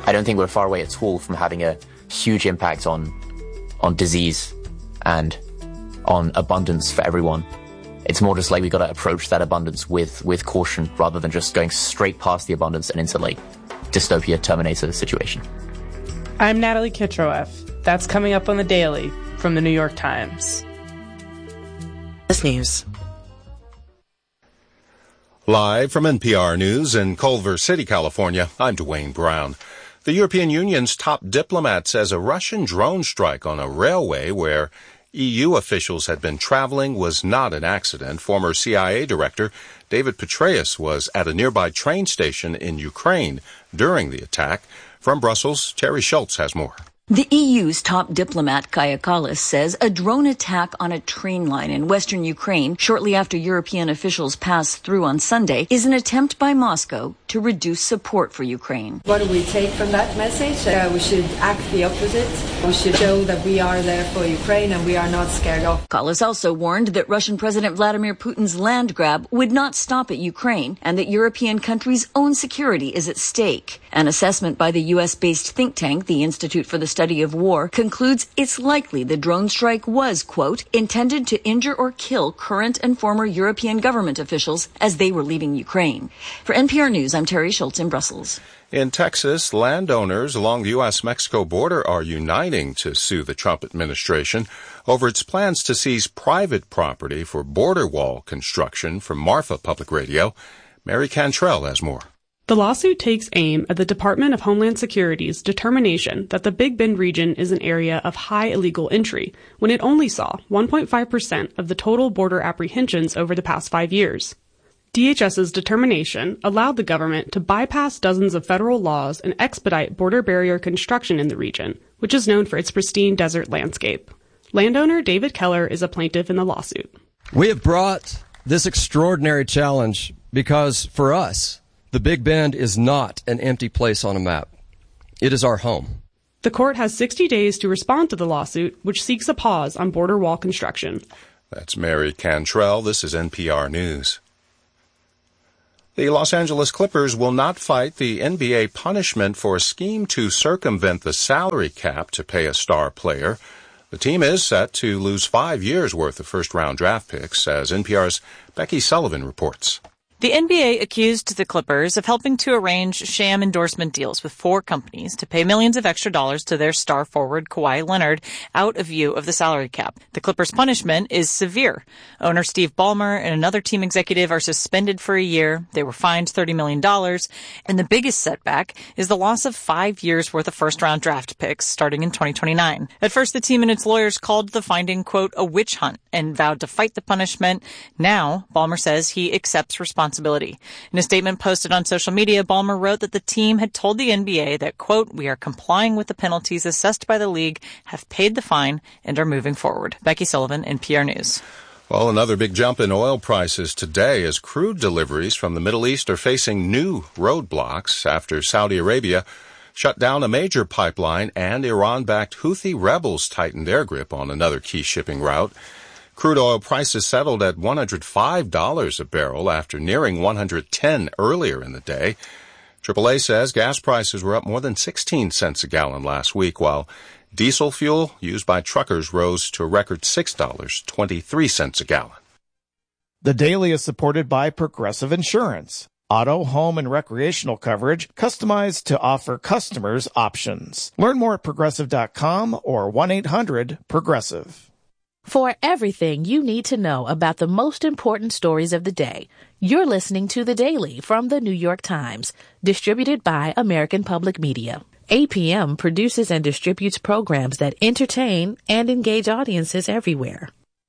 I don't think we're far away at all from having a huge impact on disease and on abundance for everyone. It's more just like we got to approach that abundance with caution rather than just going straight past the abundance and into like dystopia Terminator situation. I'm Natalie Kitroeff. That's coming up on The Daily from the New York Times. This news. Live from NPR News in Culver City, California, I'm Dwayne Brown. The European Union's top diplomat says a Russian drone strike on a railway where EU officials had been traveling was not an accident. Former CIA director David Petraeus was at a nearby train station in Ukraine during the attack. From Brussels, Terry Schultz has more. The EU's top diplomat, Kaja Kallas, says a drone attack on a train line in western Ukraine shortly after European officials passed through on Sunday is an attempt by Moscow to reduce support for Ukraine. What do we take from that message? We should act the opposite. We should show that we are there for Ukraine and we are not scared off. Kallas also warned that Russian President Vladimir Putin's land grab would not stop at Ukraine and that European countries' own security is at stake. An assessment by the U.S.-based think tank, the Institute for the Study of War, concludes it's likely the drone strike was, quote, intended to injure or kill current and former European government officials as they were leaving Ukraine. For NPR News, I'm Terry Schultz in Brussels. In Texas, landowners along the U.S.-Mexico border are uniting to sue the Trump administration over its plans to seize private property for border wall construction. From Marfa Public Radio, Mary Cantrell has more. The lawsuit takes aim at the Department of Homeland Security's determination that the Big Bend region is an area of high illegal entry when it only saw 1.5% of the total border apprehensions over the past 5 years. DHS's determination allowed the government to bypass dozens of federal laws and expedite border barrier construction in the region, which is known for its pristine desert landscape. Landowner David Keller is a plaintiff in the lawsuit. We have brought this extraordinary challenge because, for us, the Big Bend is not an empty place on a map. It is our home. The court has 60 days to respond to the lawsuit, which seeks a pause on border wall construction. That's Mary Cantrell. This is NPR News. The Los Angeles Clippers will not fight the NBA punishment for a scheme to circumvent the salary cap to pay a star player. The team is set to lose 5 years' worth of first-round draft picks, as NPR's Becky Sullivan reports. The NBA accused the Clippers of helping to arrange sham endorsement deals with 4 companies to pay millions of extra dollars to their star forward Kawhi Leonard out of view of the salary cap. The Clippers' punishment is severe. Owner Steve Ballmer and another team executive are suspended for a year. They were fined $30 million. And the biggest setback is the loss of 5 years' worth of first-round draft picks starting in 2029. At first, the team and its lawyers called the finding, quote, a witch hunt and vowed to fight the punishment. Now, Ballmer says he accepts responsibility. In a statement posted on social media, Ballmer wrote that the team had told the NBA that, quote, we are complying with the penalties assessed by the league, have paid the fine, and are moving forward. Becky Sullivan, NPR News. Well, another big jump in oil prices today as crude deliveries from the Middle East are facing new roadblocks after Saudi Arabia shut down a major pipeline and Iran-backed Houthi rebels tightened their grip on another key shipping route. Crude oil prices settled at $105 a barrel after nearing $110 earlier in the day. AAA says gas prices were up more than 16 cents a gallon last week, while diesel fuel used by truckers rose to a record $6.23 a gallon. The Daily is supported by Progressive Insurance. Auto, home, and recreational coverage customized to offer customers options. Learn more at Progressive.com or 1-800-PROGRESSIVE. For everything you need to know about the most important stories of the day, you're listening to The Daily from The New York Times, distributed by American Public Media. APM produces and distributes programs that entertain and engage audiences everywhere.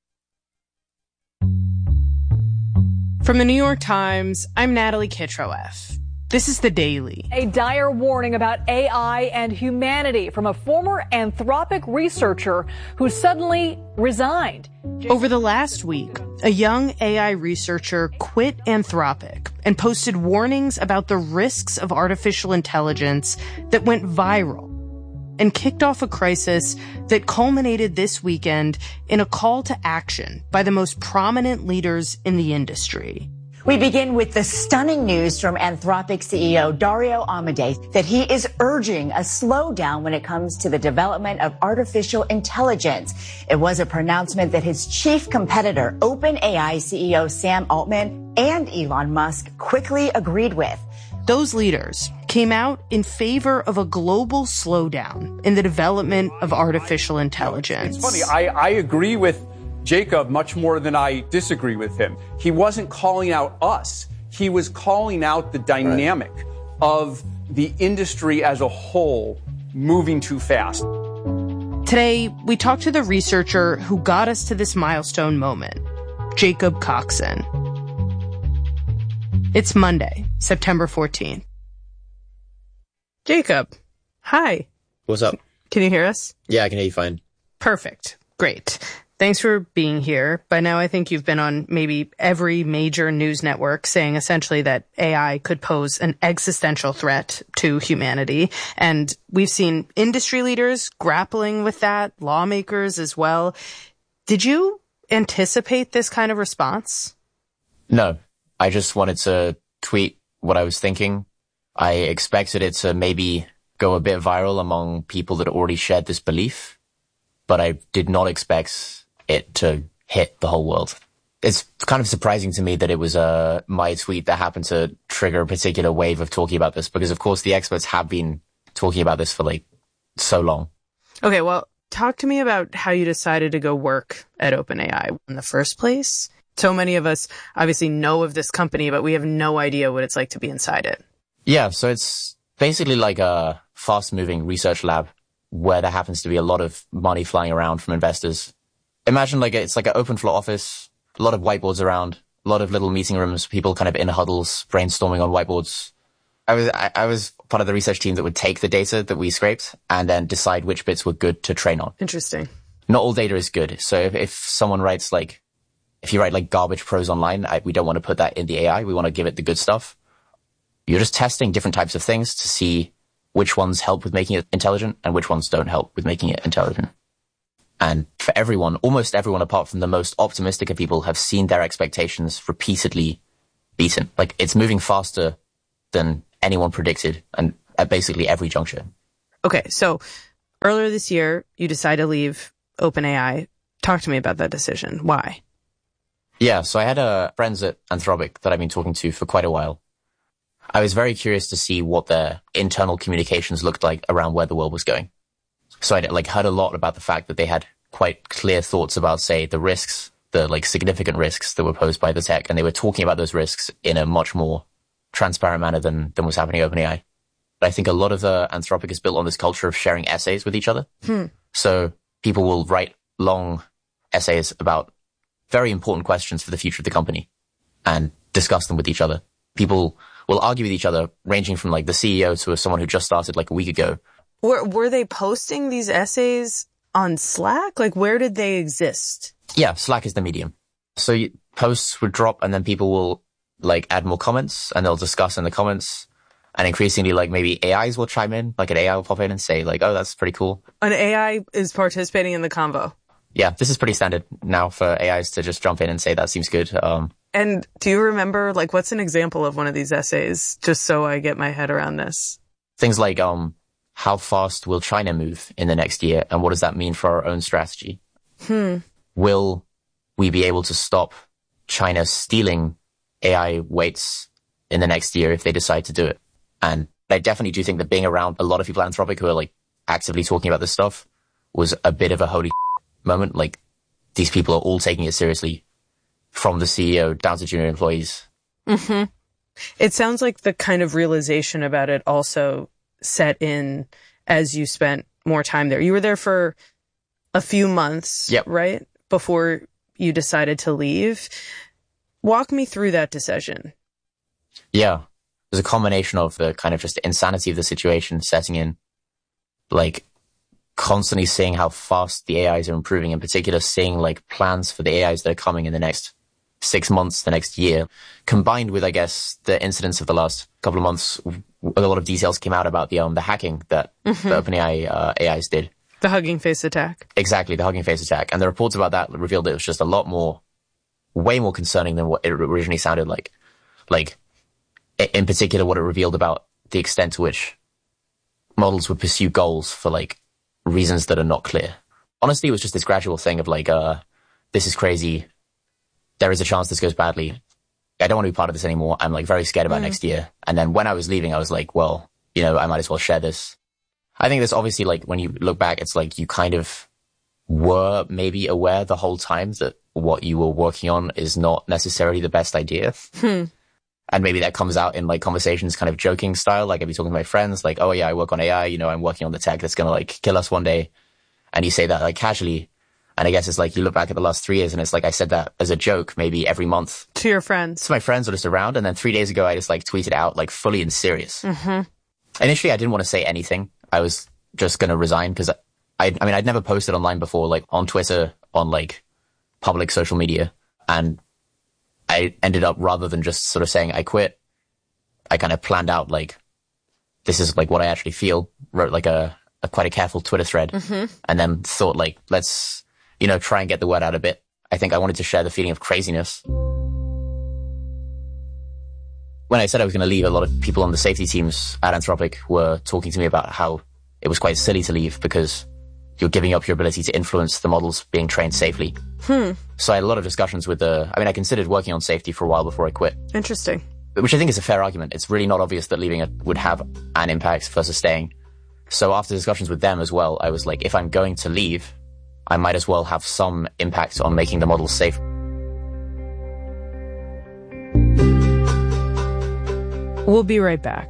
From The New York Times, I'm Natalie Kitroeff. This is The Daily. A dire warning about AI and humanity from a former Anthropic researcher who suddenly resigned. Over the last week, a young AI researcher quit Anthropic and posted warnings about the risks of artificial intelligence that went viral and kicked off a crisis that culminated this weekend in a call to action by the most prominent leaders in the industry. We begin with the stunning news from Anthropic CEO Dario Amodei that he is urging a slowdown when it comes to the development of artificial intelligence. It was a pronouncement that his chief competitor, OpenAI CEO Sam Altman and Elon Musk quickly agreed with. Those leaders came out in favor of a global slowdown in the development of artificial intelligence. It's funny, I agree with Jacob much more than I disagree with him. He wasn't calling out us. He was calling out the dynamic of the industry as a whole moving too fast. Today, we talked to the researcher who got us to this milestone moment, Jacob Coxon. It's Monday, September 14th. Jacob, hi. What's up? Can you hear us? Yeah, I can hear you fine. Perfect. Great. Thanks for being here. By now, I think you've been on maybe every major news network saying essentially that AI could pose an existential threat to humanity. And we've seen industry leaders grappling with that, lawmakers as well. Did you anticipate this kind of response? No. I just wanted to tweet what I was thinking. I expected it to maybe go a bit viral among people that already shared this belief, but I did not expect it to hit the whole world. It's kind of surprising to me that it was my tweet that happened to trigger a particular wave of talking about this, because of course the experts have been talking about this for like so long. Okay, well, talk to me about how you decided to go work at OpenAI in the first place. So many of us obviously know of this company, but we have no idea what it's like to be inside it. Yeah, so it's basically like a fast-moving research lab where there happens to be a lot of money flying around from investors. Imagine it's like an open floor office, a lot of whiteboards around, a lot of little meeting rooms, people kind of in huddles, brainstorming on whiteboards. I was part of the research team that would take the data that we scraped and then decide which bits were good to train on. Interesting. Not all data is good. So if someone writes if you write garbage prose online, we don't want to put that in the AI. We want to give it the good stuff. You're just testing different types of things to see which ones help with making it intelligent and which ones don't help with making it intelligent. And for everyone, almost everyone apart from the most optimistic of people have seen their expectations repeatedly beaten. It's moving faster than anyone predicted and at basically every juncture. Okay, so earlier this year, you decided to leave OpenAI. Talk to me about that decision. Why? Yeah, so I had friends at Anthropic that I've been talking to for quite a while. I was very curious to see what their internal communications looked like around where the world was going. So I'd heard a lot about the fact that they had quite clear thoughts about, say, the risks, the significant risks that were posed by the tech, and they were talking about those risks in a much more transparent manner than was happening at OpenAI. But I think a lot of Anthropic is built on this culture of sharing essays with each other. So people will write long essays about very important questions for the future of the company and discuss them with each other. People will argue with each other, ranging from the CEO to someone who just started a week ago. Were they posting these essays on Slack? Where did they exist? Yeah, Slack is the medium. So posts would drop and then people will add more comments and they'll discuss in the comments. And increasingly, maybe AIs will chime in, an AI will pop in and say oh, that's pretty cool. An AI is participating in the convo. Yeah, this is pretty standard now for AIs to just jump in and say that seems good. And do you remember, what's an example of one of these essays, just so I get my head around this? Things like, how fast will China move in the next year, and what does that mean for our own strategy? Will we be able to stop China stealing AI weights in the next year if they decide to do it? And I definitely do think that being around a lot of people at Anthropic who are, actively talking about this stuff was a bit of a holy moment. These people are all taking it seriously, from the CEO down to junior employees. Mm-hmm. It sounds like the kind of realization about it also set in as you spent more time there. You were there for a few months, yep, right? Before you decided to leave. Walk me through that decision. Yeah. There's a combination of the kind of just insanity of the situation setting in, constantly seeing how fast the AIs are improving, in particular seeing plans for the AIs that are coming in the next 6 months, the next year, combined with, I guess, the incidents of the last couple of months. A lot of details came out about the hacking that the OpenAI AIs did. The Hugging Face attack. Exactly, the Hugging Face attack. And the reports about that revealed that it was just way more concerning than what it originally sounded like. Like, in particular, what it revealed about the extent to which models would pursue goals for, like, reasons that are not clear. Honestly, it was just this gradual thing of, like, this is crazy. There is a chance this goes badly. I don't want to be part of this anymore. I'm, like, very scared about next year. And then when I was leaving, I was like, well, you know, I might as well share this. I think this obviously, like, when you look back, it's like you kind of were maybe aware the whole time that what you were working on is not necessarily the best idea. And maybe that comes out in, like, conversations kind of joking style. Like, I'd be talking to my friends, like, oh yeah, I work on AI, you know, I'm working on the tech that's going to, like, kill us one day. And you say that, like, casually. And I guess it's like you look back at the last 3 years and it's like I said that as a joke maybe every month. To your friends. To my friends or just around. And then 3 days ago, I just, like, tweeted out, like, fully and serious. Initially, I didn't want to say anything. I was just going to resign because I'd never posted online before, like, on Twitter, on, like, public social media. And I ended up, rather than just sort of saying I quit, I kind of planned out, like, this is, like, what I actually feel. Wrote, like, quite a careful Twitter thread. And then thought, like, let's, you know, try and get the word out a bit. I think I wanted to share the feeling of craziness. When I said I was going to leave, a lot of people on the safety teams at Anthropic were talking to me about how it was quite silly to leave because you're giving up your ability to influence the models being trained safely. So I had a lot of discussions with I considered working on safety for a while before I quit. Interesting. Which I think is a fair argument. It's really not obvious that leaving it would have an impact versus staying. So after discussions with them as well, I was like, if I'm going to leave, I might as well have some impact on making the models safe. We'll be right back.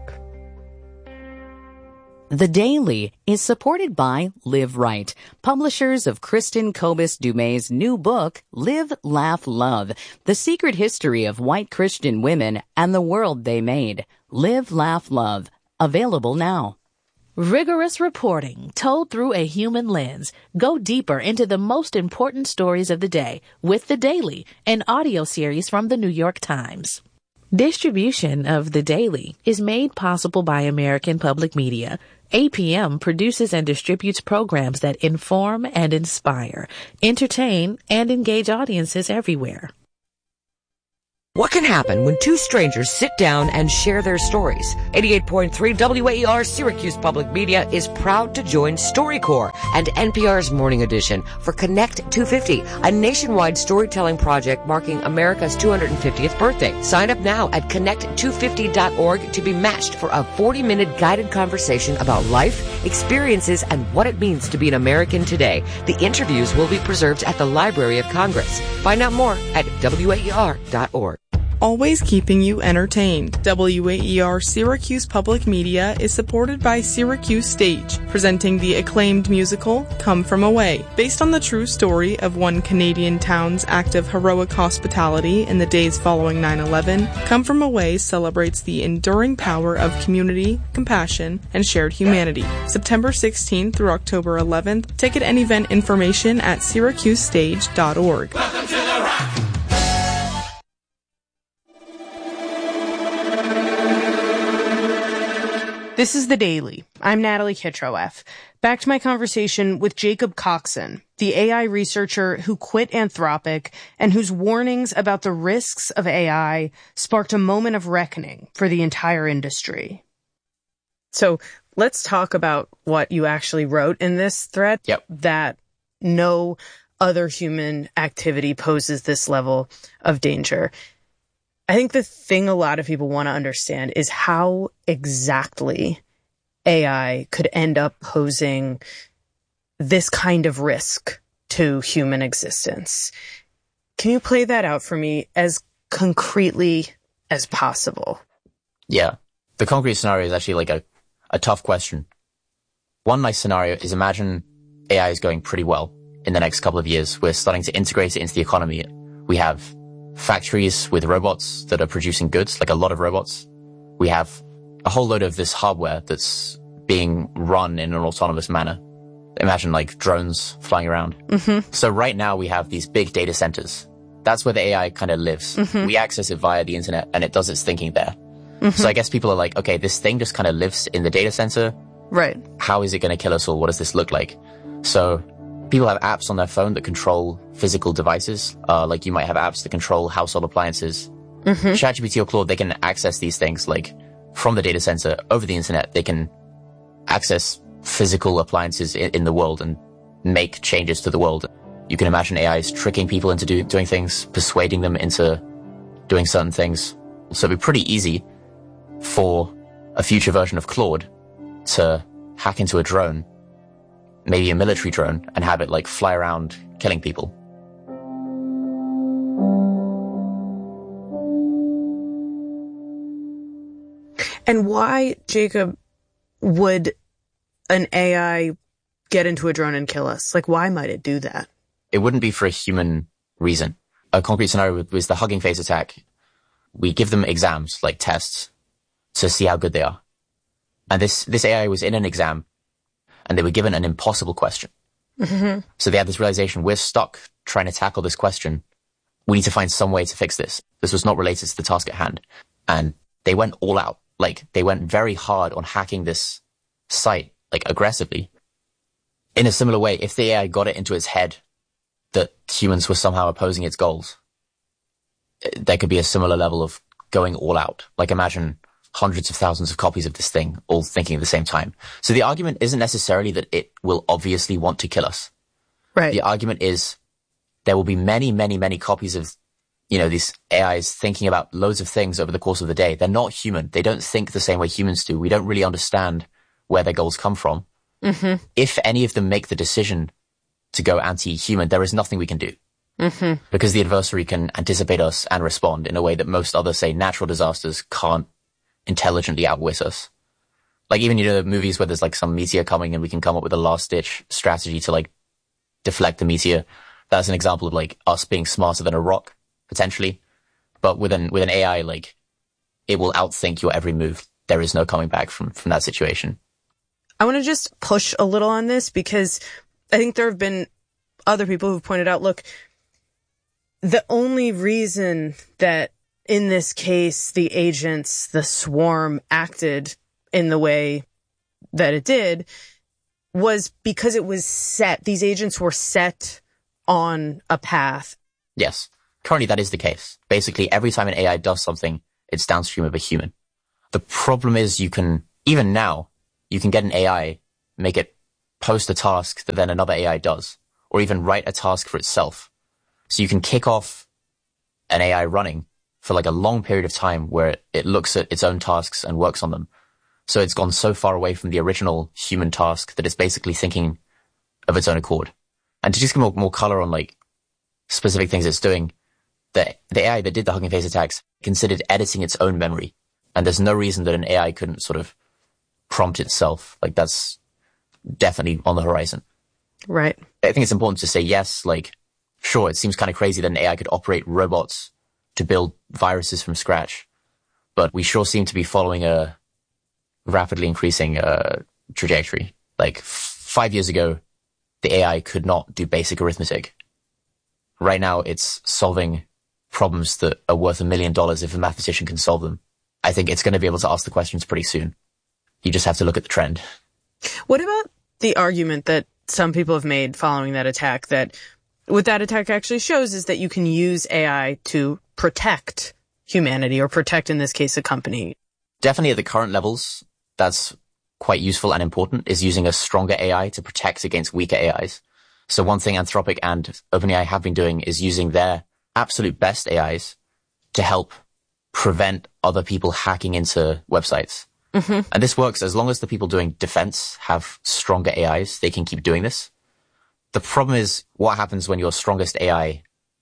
The Daily is supported by Live Right, publishers of Kristen Kobus Dumay's new book, Live, Laugh, Love, The Secret History of White Christian Women and the World They Made. Live, Laugh, Love. Available now. Rigorous reporting told through a human lens. Go deeper into the most important stories of the day with The Daily, an audio series from the New York Times. Distribution of The Daily is made possible by American Public Media. APM produces and distributes programs that inform and inspire, entertain, and engage audiences everywhere. What can happen when two strangers sit down and share their stories? 88.3 WAER Syracuse Public Media is proud to join StoryCorps and NPR's Morning Edition for Connect 250, a nationwide storytelling project marking America's 250th birthday. Sign up now at connect250.org to be matched for a 40-minute guided conversation about life, experiences, and what it means to be an American today. The interviews will be preserved at the Library of Congress. Find out more at WAER.org. Always keeping you entertained. WAER Syracuse Public Media is supported by Syracuse Stage, presenting the acclaimed musical Come From Away. Based on the true story of one Canadian town's act of heroic hospitality in the days following 9/11, Come From Away celebrates the enduring power of community, compassion, and shared humanity. September 16th through October 11th. Ticket and event information at syracusestage.org. Welcome to the Rock! This is The Daily. I'm Natalie Kitroeff. Back to my conversation with Jacob Coxon, the AI researcher who quit Anthropic and whose warnings about the risks of AI sparked a moment of reckoning for the entire industry. So let's talk about what you actually wrote in this thread. That no other human activity poses this level of danger. I think the thing a lot of people want to understand is how exactly AI could end up posing this kind of risk to human existence. Can you play that out for me as concretely as possible? Yeah. The concrete scenario is actually like a tough question. One nice scenario is imagine AI is going pretty well in the next couple of years. We're starting to integrate it into the economy. We have factories with robots that are producing goods, like a lot of robots. We have a whole load of this hardware that's being run in an autonomous manner. Imagine like drones flying around. So right now we have these big data centers. That's where the AI kind of lives. We access it via the internet and it does its thinking there. So I guess people are like, okay, this thing just kind of lives in the data center. Right. How is it going to kill us all? What does this look like? So people have apps on their phone that control physical devices. Like you might have apps that control household appliances. ChatGPT or Claude, they can access these things like from the data center over the internet. They can access physical appliances in the world and make changes to the world. You can imagine AIs tricking people into doing things, persuading them into doing certain things. So it'd be pretty easy for a future version of Claude to hack into a drone, maybe a military drone, and have it like fly around killing people. And why, Jacob, would an AI get into a drone and kill us? Like, why might it do that? It wouldn't be for a human reason. A concrete scenario was the Hugging Face attack. We give them exams, like tests, to see how good they are. And this AI was in an exam, and they were given an impossible question. So they had this realization, we're stuck trying to tackle this question. We need to find some way to fix this. This was not related to the task at hand. And they went all out. Like, they went very hard on hacking this site, like, aggressively. In a similar way, if the AI got it into its head that humans were somehow opposing its goals, there could be a similar level of going all out. Like, imagine hundreds of thousands of copies of this thing all thinking at the same time. So the argument isn't necessarily that it will obviously want to kill us. Right. The argument is there will be many, many, many copies of, these AIs thinking about loads of things over the course of the day. They're not human. They don't think the same way humans do. We don't really understand where their goals come from. If any of them make the decision to go anti-human, there is nothing we can do. Because the adversary can anticipate us and respond in a way that most other, say, natural disasters can't intelligently outwit us. Like, even, movies where there's like some meteor coming and we can come up with a last-ditch strategy to like deflect the meteor. That's an example of like us being smarter than a rock, potentially. But with an AI, like, it will outthink your every move. There is no coming back from that situation. I want to just push a little on this because I think there have been other people who've pointed out, look, the only reason that in this case the agents, the swarm, acted in the way that it did was because it was set. These agents were set on a path. Yes. Currently that is the case. Basically, every time an AI does something, it's downstream of a human. The problem is even now, you can get an AI, make it post a task that then another AI does, or even write a task for itself. So you can kick off an AI running for like a long period of time where it looks at its own tasks and works on them. So it's gone so far away from the original human task that it's basically thinking of its own accord. And to just give more color on like specific things it's doing, the AI that did the Hugging Face attacks considered editing its own memory. And there's no reason that an AI couldn't sort of prompt itself. Like, that's definitely on the horizon. Right. I think it's important to say, yes, like, sure, it seems kind of crazy that an AI could operate robots to build viruses from scratch. But we sure seem to be following a rapidly increasing trajectory. Like, 5 years ago, the AI could not do basic arithmetic. Right now, it's solving problems that are worth $1 million if a mathematician can solve them. I think it's going to be able to ask the questions pretty soon. You just have to look at the trend. What about the argument that some people have made following that attack, that what that attack actually shows is that you can use AI to protect humanity, or protect, in this case, a company? Definitely at the current levels, that's quite useful and important, is using a stronger AI to protect against weaker AIs. So one thing Anthropic and OpenAI have been doing is using their absolute best AIs to help prevent other people hacking into websites. And this works as long as the people doing defense have stronger AIs, they can keep doing this. The problem is what happens when your strongest AI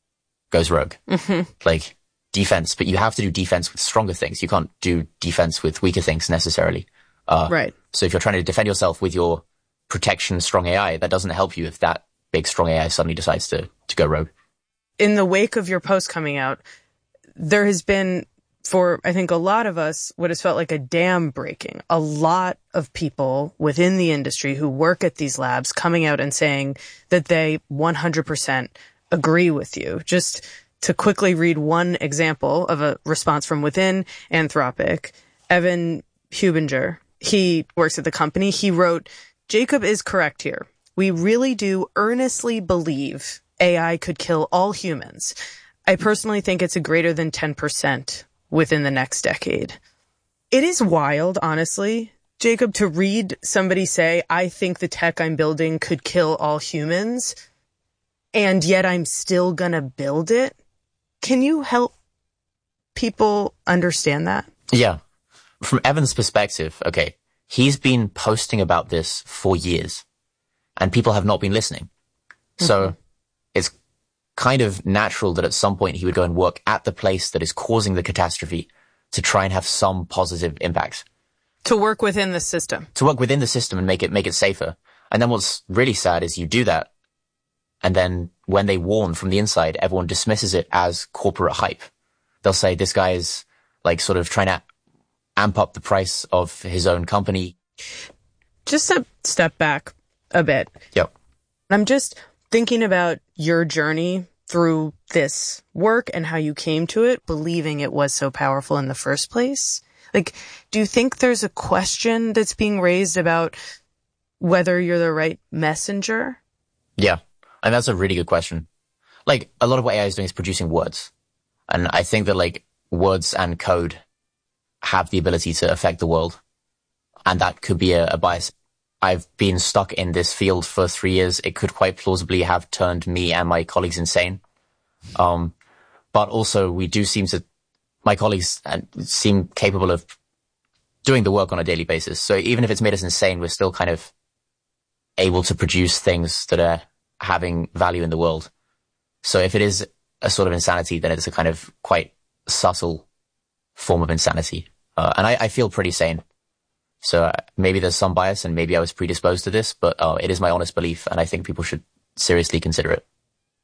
goes rogue. Like defense, but you have to do defense with stronger things. You can't do defense with weaker things necessarily. Right. So if you're trying to defend yourself with your protection strong AI, that doesn't help you if that big strong AI suddenly decides to go rogue. In the wake of your post coming out, there has been, for I think a lot of us, what has felt like a dam breaking. A lot of people within the industry who work at these labs coming out and saying that they 100% agree with you. Just to quickly read one example of a response from within Anthropic, Evan Hubinger, he works at the company. He wrote, "Jacob is correct here. We really do earnestly believe AI could kill all humans. I personally think it's a greater than 10% within the next decade. It is wild, honestly, Jacob, to read somebody say, I think the tech I'm building could kill all humans, and yet I'm still gonna build it. Can you help people understand that? Yeah. From Evan's perspective, okay, he's been posting about this for years, and people have not been listening. So it's kind of natural that at some point he would go and work at the place that is causing the catastrophe to try and have some positive impact. To work within the system. To work within the system and make it safer. And then what's really sad is you do that, and then when they warn from the inside, everyone dismisses it as corporate hype. They'll say this guy is like sort of trying to amp up the price of his own company. Just to step back a bit. Yep. I'm just thinking about your journey through this work and how you came to it, believing it was so powerful in the first place. Like, do you think there's a question that's being raised about whether you're the right messenger? Yeah. And that's a really good question. Like, a lot of what AI is doing is producing words. And I think that, like, words and code have the ability to affect the world. And that could be a bias. I've been stuck in this field for 3 years. It could quite plausibly have turned me and my colleagues insane. But also my colleagues seem capable of doing the work on a daily basis. So even if it's made us insane, we're still kind of able to produce things that are having value in the world. So if it is a sort of insanity, then it's a kind of quite subtle form of insanity. And I feel pretty sane. So maybe there's some bias and maybe I was predisposed to this, but it is my honest belief, and I think people should seriously consider it.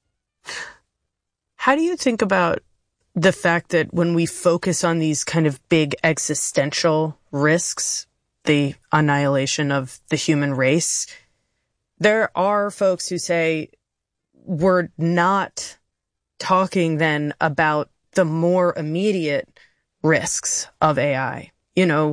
How do you think about the fact that when we focus on these kind of big existential risks, the annihilation of the human race, there are folks who say we're not talking then about the more immediate risks of AI? You know,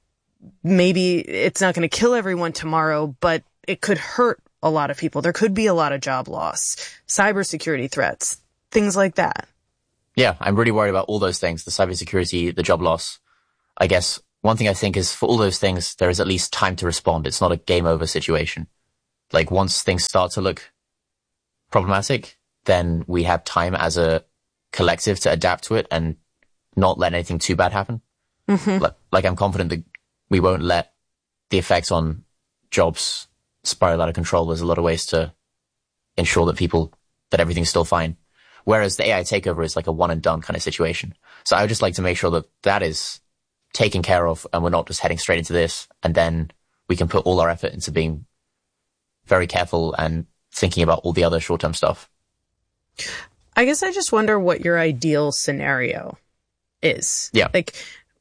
maybe it's not going to kill everyone tomorrow, but it could hurt a lot of people. There could be a lot of job loss, cybersecurity threats, things like that. Yeah, I'm really worried about all those things, the cybersecurity, the job loss. I guess one thing I think is for all those things, there is at least time to respond. It's not a game over situation. Like once things start to look problematic, then we have time as a collective to adapt to it and not let anything too bad happen. Mm-hmm. Like I'm confident that we won't let the effects on jobs spiral out of control. There's a lot of ways to ensure that everything's still fine. Whereas the AI takeover is like a one and done kind of situation. So I would just like to make sure that that is taken care of and we're not just heading straight into this. And then we can put all our effort into being very careful and thinking about all the other short-term stuff. I guess I just wonder what your ideal scenario is. Yeah. Like,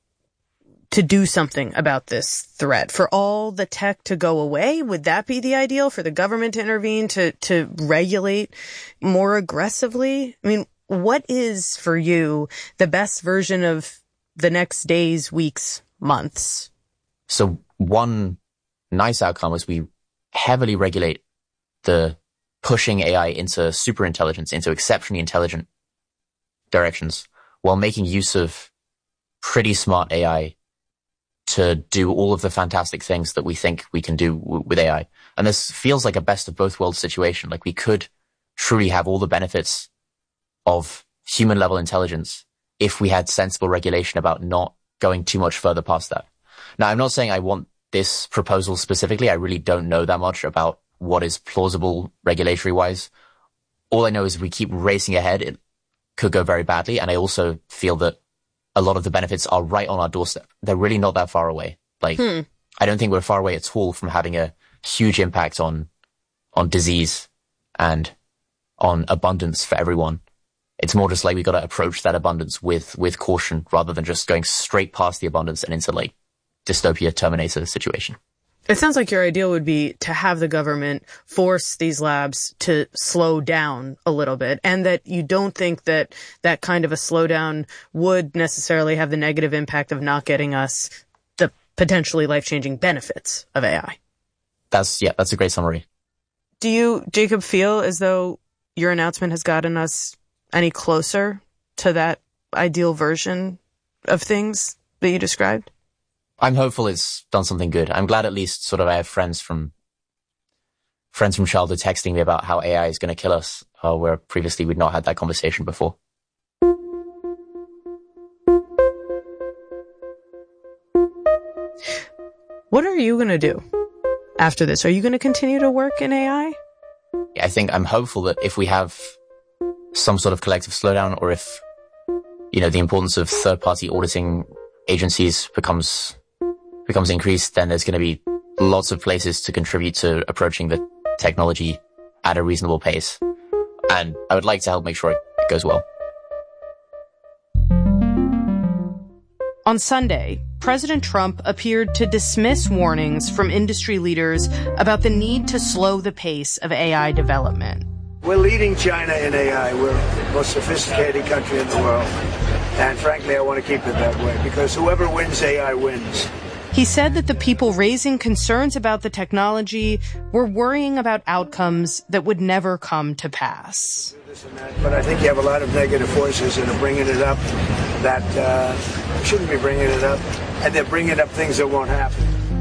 to do something about this threat, for all the tech to go away, would that be the ideal? For the government to intervene, to regulate more aggressively? I mean, what is for you the best version of the next days, weeks, months? So one nice outcome is we heavily regulate the pushing AI into super intelligence, into exceptionally intelligent directions, while making use of pretty smart AI to do all of the fantastic things that we think we can do with AI. And this feels like a best of both worlds situation. Like we could truly have all the benefits of human level intelligence if we had sensible regulation about not going too much further past that. Now, I'm not saying I want this proposal specifically. I really don't know that much about what is plausible regulatory wise. All I know is if we keep racing ahead, it could go very badly. And I also feel that a lot of the benefits are right on our doorstep. They're really not that far away. Like, I don't think we're far away at all from having a huge impact on disease and on abundance for everyone. It's more just like we got to approach that abundance with caution rather than just going straight past the abundance and into like dystopia Terminator situation. It sounds like your ideal would be to have the government force these labs to slow down a little bit, and that you don't think that that kind of a slowdown would necessarily have the negative impact of not getting us the potentially life-changing benefits of AI. That's a great summary. Do you, Jacob, feel as though your announcement has gotten us any closer to that ideal version of things that you described? I'm hopeful it's done something good. I'm glad at least sort of I have friends from childhood texting me about how AI is going to kill us, where previously we'd not had that conversation before. What are you going to do after this? Are you going to continue to work in AI? I think I'm hopeful that if we have some sort of collective slowdown, or if, the importance of third-party auditing agencies becomes increased, then there's going to be lots of places to contribute to approaching the technology at a reasonable pace. And I would like to help make sure it goes well. On Sunday, President Trump appeared to dismiss warnings from industry leaders about the need to slow the pace of AI development. We're leading China in AI. We're the most sophisticated country in the world. And frankly, I want to keep it that way, because whoever wins AI wins. He said that the people raising concerns about the technology were worrying about outcomes that would never come to pass. But I think you have a lot of negative forces that are bringing it up that shouldn't be bringing it up, and they're bringing up things that won't happen.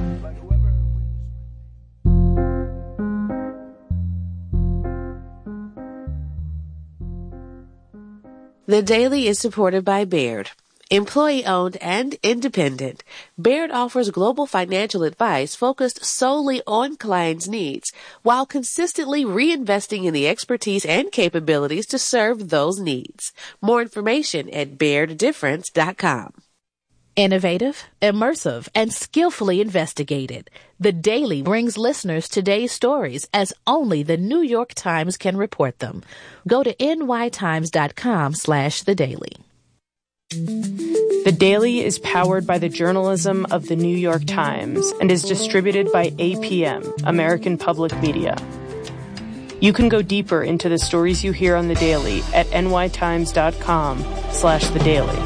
The Daily is supported by Baird. Employee-owned and independent, Baird offers global financial advice focused solely on clients' needs, while consistently reinvesting in the expertise and capabilities to serve those needs. More information at BairdDifference.com. Innovative, immersive, and skillfully investigated, The Daily brings listeners today's stories as only the New York Times can report them. Go to nytimes.com/The Daily. The Daily is powered by the journalism of the New York Times and is distributed by APM, American Public Media. You can go deeper into the stories you hear on The Daily at nytimes.com/The Daily.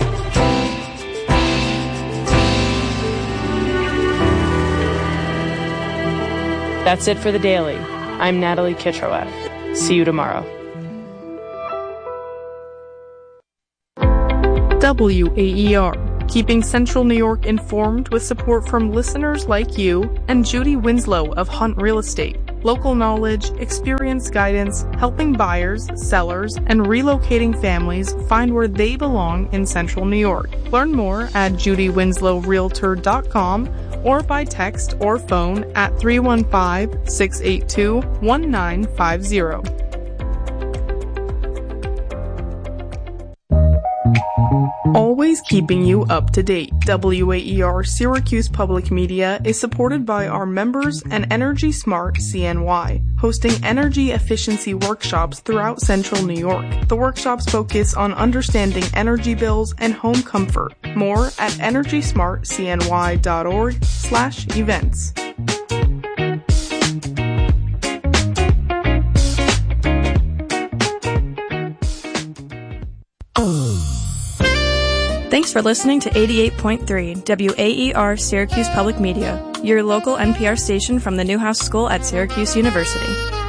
That's it for The Daily. I'm Natalie Kitroeff. See you tomorrow. WAER, keeping Central New York informed with support from listeners like you and Judy Winslow of Hunt Real Estate. Local knowledge, experience guidance, helping buyers, sellers, and relocating families find where they belong in Central New York. Learn more at JudyWinslowRealtor.com or by text or phone at 315-682-1950. Always keeping you up to date. WAER Syracuse Public Media is supported by our members and Energy Smart CNY, hosting energy efficiency workshops throughout Central New York. The workshops focus on understanding energy bills and home comfort. More at energysmartcny.org/events. Thanks for listening to 88.3 WAER Syracuse Public Media, your local NPR station from the Newhouse School at Syracuse University.